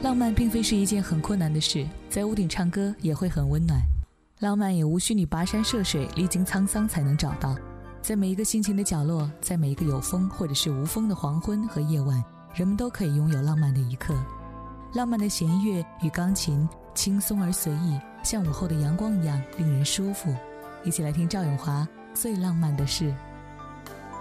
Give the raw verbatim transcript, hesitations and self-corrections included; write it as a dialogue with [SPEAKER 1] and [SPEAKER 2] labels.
[SPEAKER 1] 浪漫并非是一件很困难的事，在屋顶唱歌也会很温暖。浪漫也无需你跋山涉水历经沧桑才能找到，在每一个心情的角落，在每一个有风或者是无风的黄昏和夜晚，人们都可以拥有浪漫的一刻。浪漫的弦乐与钢琴轻松而随意，像午后的阳光一样令人舒服。一起来听赵咏华最浪漫的事。